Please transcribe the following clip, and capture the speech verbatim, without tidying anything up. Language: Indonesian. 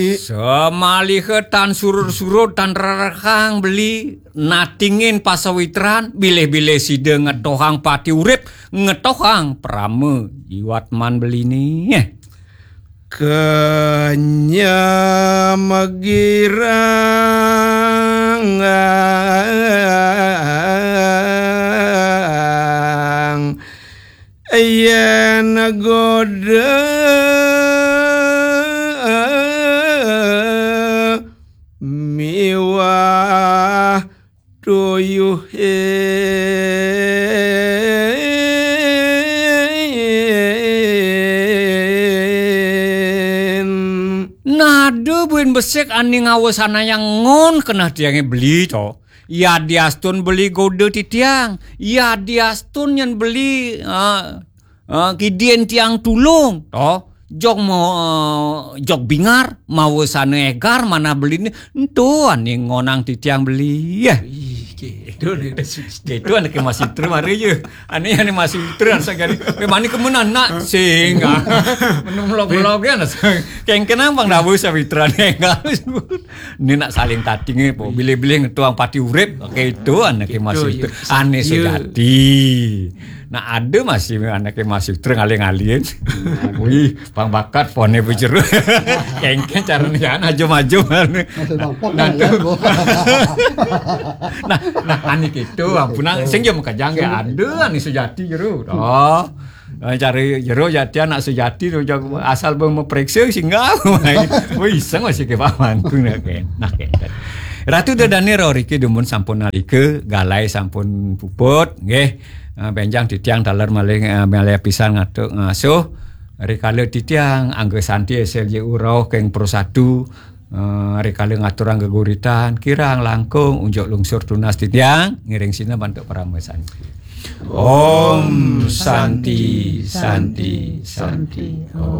Semalihetan surur-surut tan rerekang beli natingin pasawitran bilih-bilih side ngetohang pati urip ngetohang prame jiwat man beli nih kenya magirang yen goda miwah tuyuh nado buin besek ani ngawasana yang ngon kena tiangnya beli to. Ya diastun beli gode ti tiang. Ya diastun yang beli uh, uh, kidien tiang tulung to. Jok mau uh, jok bingar mau sana egar mana beli ni entu ani ngonang ti tiang beli ya. Gitu gitu anak masih terus hari je. Ani ani masih terus sagari. Memang ni kemenan nak sing. Menung log-log ya nak. Keng kenang bang dawu sawitran enggak. Ni nak saling tating po bilih-bilih ngetuang pati urip kayak itu anak masih ane sejati. Nah ada masih anaknya masih terngaling-alin. Wih, bang bakat pone bujur. Kengkeng caranya maju-maju. Nah, nah, nah anik itu ampunang sing yo mekajang ya ada anik sejati jero. Oh. Cari jero jati anak sejati asal bang meperiksa singgah. Wih, iseng masih ke pamanku nak ken. Nah ken. Ratu dadane rorike dumun sampun nalike galai sampun puput nggih. Benjang titiang dalar maling malaya pisan ngatuk ngasuh rikale titiang angge santi esel je urau keng prosadu rikale ngatur angge guritan kirang langkung unjuk lungsur tunas titiang ngiring sina bantuk paramesan Om Santi Santi Santi Om